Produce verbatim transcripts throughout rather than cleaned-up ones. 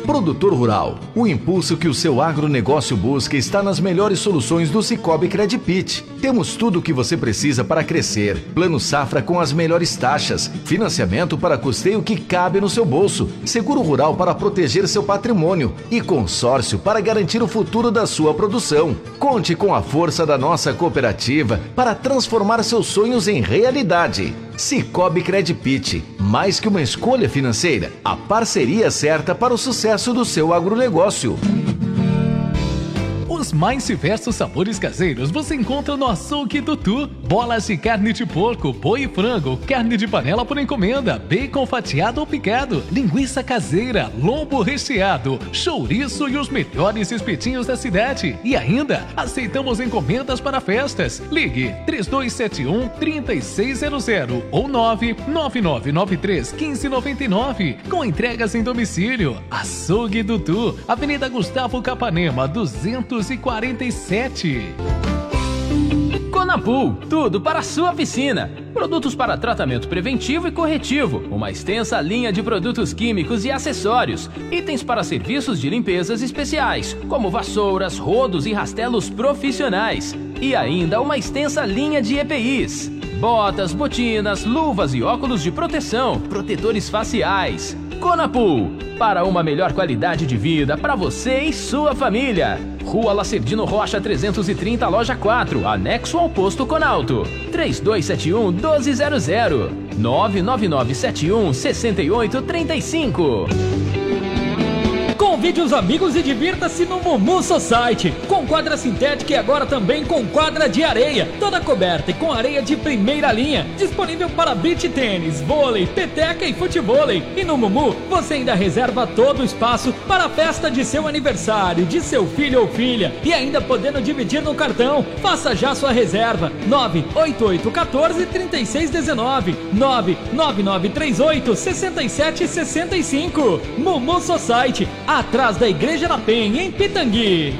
Produtor rural, o impulso que o seu agronegócio busca está nas melhores soluções do Sicoob Credit. Temos tudo o que você precisa para crescer. Plano safra com as melhores taxas, financiamento para custeio que cabe no seu bolso, seguro rural para proteger seu patrimônio e consórcio para garantir o futuro da sua produção. Conte com a força da nossa cooperativa para transformar seus sonhos em realidade. Sicoob Credit, mais que uma escolha financeira, a parceria certa para o sucesso do seu agronegócio. Os mais diversos sabores caseiros você encontra no Açougue Tutu. Bolas de carne de porco, boi e frango, carne de panela por encomenda, bacon fatiado ou picado, linguiça caseira, lombo recheado, chouriço e os melhores espetinhos da cidade. E ainda, aceitamos encomendas para festas. Ligue três dois sete um, três seis zero zero ou nove nove nove nove três um cinco nove nove. Com entregas em domicílio. Açougue Tutu, Avenida Gustavo Capanema, duzentos e quarenta e sete. Conapool, tudo para a sua piscina. Produtos para tratamento preventivo e corretivo, uma extensa linha de produtos químicos e acessórios, itens para serviços de limpezas especiais, como vassouras, rodos e rastelos profissionais, e ainda uma extensa linha de E P Is, botas, botinas, luvas e óculos de proteção, protetores faciais. Conapool, para uma melhor qualidade de vida para você e sua família. Rua Lacerdino Rocha trezentos e trinta, loja quatro, anexo ao posto Conalto. três dois sete um, um dois zero zero. nove nove nove sete um, seis oito três cinco. Convide os amigos e divirta-se no Mumu Society, com quadra sintética e agora também com quadra de areia, toda coberta e com areia de primeira linha, disponível para beach tênis, vôlei, peteca e futevôlei. E no Mumu você ainda reserva todo o espaço para a festa de seu aniversário, de seu filho ou filha, e ainda podendo dividir no cartão. Faça já sua reserva, nove oito oito um quatro, três seis um nove, nove nove nove três oito, seis sete seis cinco. Mumu Society, atrás da Igreja da Penha, em Pitangui.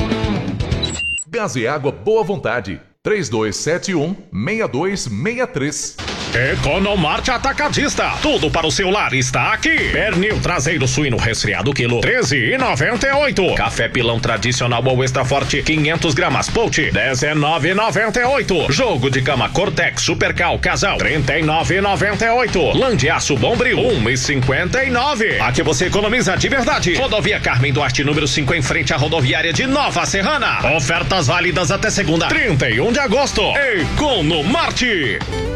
Gás e água Boa Vontade, três dois sete um, seis dois seis três. Economarte Atacadista, tudo para o seu lar está aqui. Pernil traseiro suíno resfriado quilo, treze reais e noventa e oito centavos. Café pilão tradicional ou extra forte, quinhentos gramas, Pout, dezenove reais e noventa e oito centavos. Jogo de cama Cortex Supercal Casal, trinta e nove reais e noventa e oito centavos. Lã de aço Bombril, um real e cinquenta e nove centavos. Aqui você economiza de verdade. Rodovia Carmen Duarte, número cinco, em frente à rodoviária de Nova Serrana. Ofertas válidas até segunda, trinta e um de agosto. Economarte.